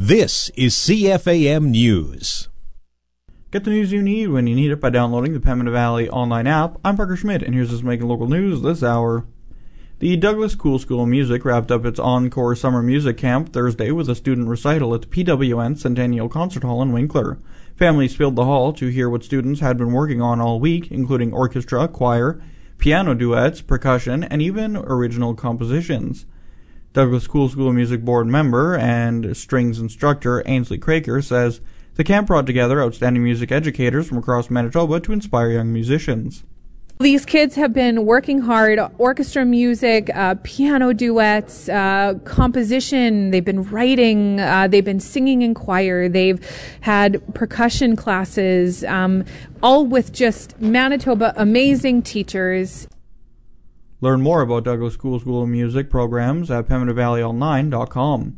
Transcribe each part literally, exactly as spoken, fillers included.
This is C F A M News. Get the news you need when you need it by downloading the Pembina Valley online app. I'm Parker Schmidt, and here's what's making local news this hour. The Douglas Cool School of Music wrapped up its Encore Summer Music Camp Thursday with a student recital at the P W N Centennial Concert Hall in Winkler. Families filled the hall to hear what students had been working on all week, including orchestra, choir, piano duets, percussion, and even original compositions. Douglas Cool School of Music board member and strings instructor Ainsley Craker says the camp brought together outstanding music educators from across Manitoba to inspire young musicians. These kids have been working hard, orchestra music, uh, piano duets, uh, composition. They've been writing, uh, they've been singing in choir, they've had percussion classes, um, all with just Manitoba amazing teachers. Learn more about Douglas Cool School of Music programs at pembina valley online dot com.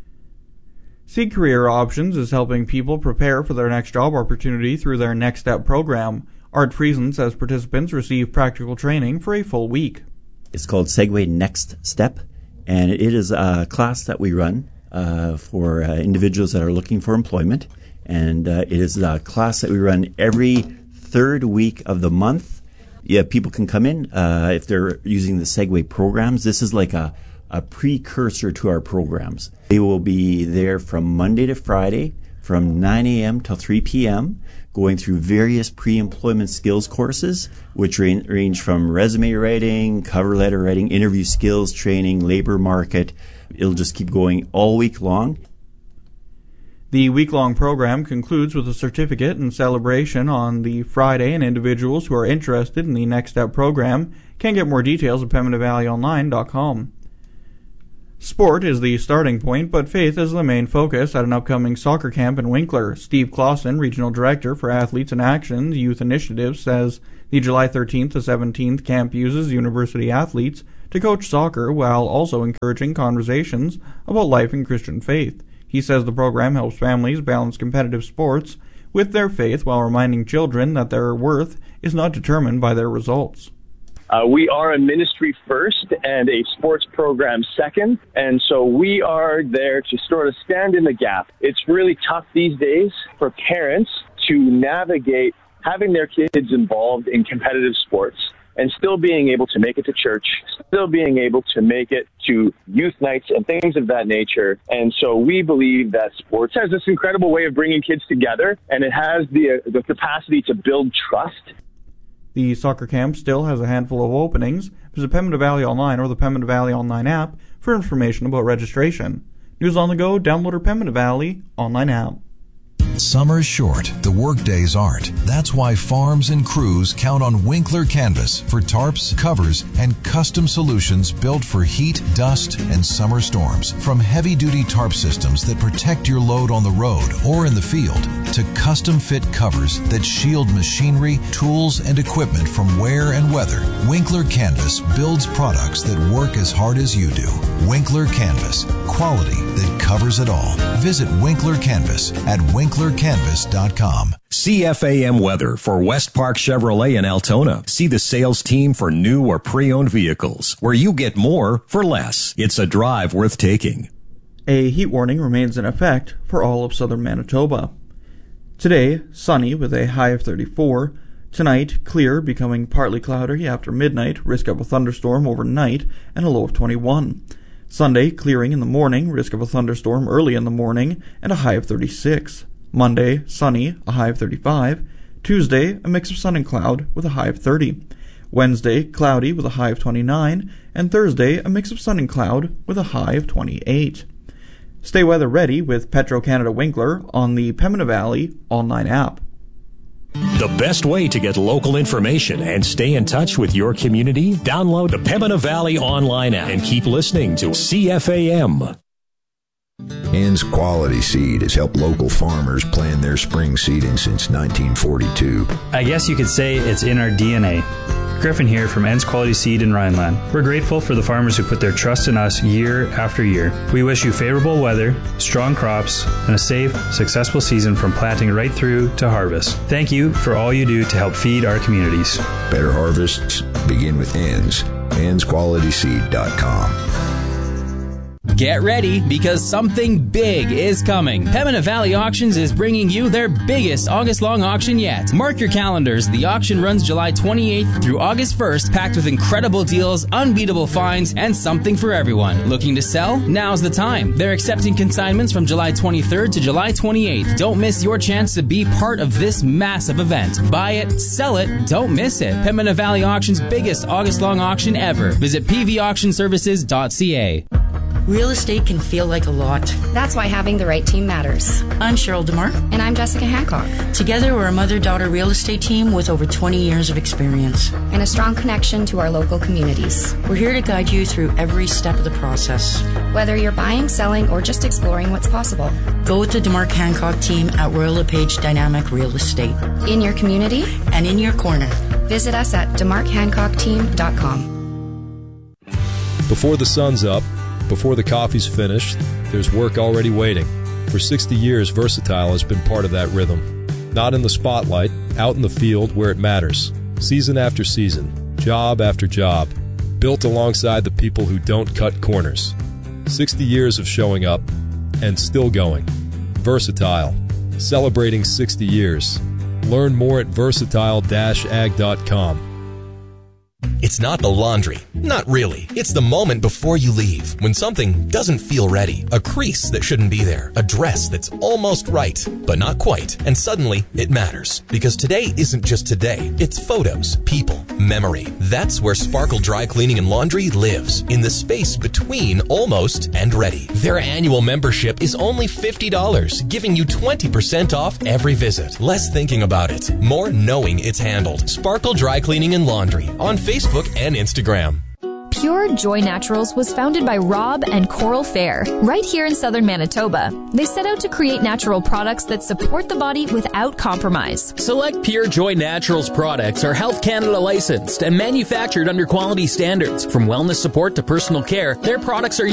Seek Career Options is helping people prepare for their next job opportunity through their Next Step program. Art Friesen says participants receive practical training for a full week. It's called Segway Next Step, and it is a class that we run uh, for uh, individuals that are looking for employment. And uh, it is a class that we run every third week of the month. Yeah, people can come in uh, if they're using the Segway programs. This is like a, a precursor to our programs. They will be there from Monday to Friday from nine a.m. till three p.m., going through various pre-employment skills courses, which range from resume writing, cover letter writing, interview skills training, labor market. It'll just keep going all week long. The week-long program concludes with a certificate and celebration on the Friday, and individuals who are interested in the Next Step program can get more details at pembina valley online dot com. Sport is the starting point, but faith is the main focus at an upcoming soccer camp in Winkler. Steve Clausen, Regional Director for Athletes in Action Youth Initiative, says the July thirteenth to seventeenth camp uses university athletes to coach soccer while also encouraging conversations about life and Christian faith. He says the program helps families balance competitive sports with their faith while reminding children that their worth is not determined by their results. Uh, we are a ministry first and a sports program second, and so we are there to sort of stand in the gap. It's really tough these days for parents to navigate having their kids involved in competitive sports and still being able to make it to church, still being able to make it to youth nights and things of that nature. And so we believe that sports has this incredible way of bringing kids together, and it has the, uh, the capacity to build trust. The soccer camp still has a handful of openings. Visit Pembina Valley Online or the Pembina Valley Online app for information about registration. News on the go, download our Pembina Valley Online app. Summer's short, the work days aren't. That's why farms and crews count on Winkler Canvas for tarps, covers, and custom solutions built for heat, dust, and summer storms. From heavy-duty tarp systems that protect your load on the road or in the field, to custom-fit covers that shield machinery, tools, and equipment from wear and weather, Winkler Canvas builds products that work as hard as you do. Winkler Canvas, quality that covers it all. Visit Winkler Canvas at winkler canvas dot com. C F A M weather for West Park Chevrolet in Altona. See the sales team for new or pre-owned vehicles, where you get more for less. It's a drive worth taking. A heat warning remains in effect for all of southern Manitoba. Today, sunny with a high of thirty-four. Tonight, clear, becoming partly cloudy after midnight, risk of a thunderstorm overnight, and a low of twenty-one. Sunday, clearing in the morning, risk of a thunderstorm early in the morning, and a high of thirty-six. Monday, sunny, a high of thirty-five. Tuesday, a mix of sun and cloud with a high of thirty. Wednesday, cloudy with a high of twenty-nine. And Thursday, a mix of sun and cloud with a high of twenty-eight. Stay weather ready with Petro-Canada Winkler on the Pembina Valley Online app. The best way to get local information and stay in touch with your community? Download the Pembina Valley Online app and keep listening to C F A M. Ann's Quality Seed has helped local farmers plan their spring seeding since nineteen forty-two. I guess you could say it's in our D N A. Griffin here from Ann's Quality Seed in Rhineland. We're grateful for the farmers who put their trust in us year after year. We wish you favorable weather, strong crops, and a safe, successful season from planting right through to harvest. Thank you for all you do to help feed our communities. Better harvests begin with Ann's. anns quality seed dot com. Get ready, because something big is coming. Pembina Valley Auctions is bringing you their biggest August-long auction yet. Mark your calendars. The auction runs July twenty-eighth through August first, packed with incredible deals, unbeatable finds, and something for everyone. Looking to sell? Now's the time. They're accepting consignments from July twenty-third to July twenty-eighth. Don't miss your chance to be part of this massive event. Buy it, sell it, don't miss it. Pembina Valley Auction's biggest August-long auction ever. Visit p v auction services dot c a. Real estate can feel like a lot. That's why having the right team matters. I'm Cheryl DeMar. And I'm Jessica Hancock. Together, we're a mother-daughter real estate team with over twenty years of experience. And a strong connection to our local communities. We're here to guide you through every step of the process. Whether you're buying, selling, or just exploring what's possible. Go with the DeMar Hancock team at Royal LePage Dynamic Real Estate. In your community. And in your corner. Visit us at demarc hancock team dot com. Before the sun's up, before the coffee's finished, there's work already waiting. For sixty years, Versatile has been part of that rhythm. Not in the spotlight, out in the field where it matters. Season after season, job after job, built alongside the people who don't cut corners. sixty years of showing up, and still going. Versatile, celebrating sixty years. Learn more at versatile dash ag dot com. It's not the laundry. Not really. It's the moment before you leave, when something doesn't feel ready. A crease that shouldn't be there. A dress that's almost right, but not quite. And suddenly, it matters. Because today isn't just today. It's photos, people, memory. That's where Sparkle Dry Cleaning and Laundry lives. In the space between almost and ready. Their annual membership is only fifty dollars, giving you twenty percent off every visit. Less thinking about it, more knowing it's handled. Sparkle Dry Cleaning and Laundry on Facebook and Instagram. Pure Joy Naturals was founded by Rob and Coral Fair, right here in southern Manitoba. They set out to create natural products that support the body without compromise. Select Pure Joy Naturals products are Health Canada licensed and manufactured under quality standards. From wellness support to personal care, their products are